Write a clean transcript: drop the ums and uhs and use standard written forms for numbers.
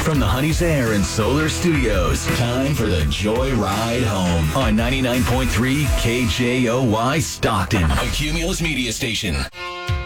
From the Honey's Air and Solar Studios, time for the Joy Ride Home on 99.3 KJOY Stockton, a Cumulus media station.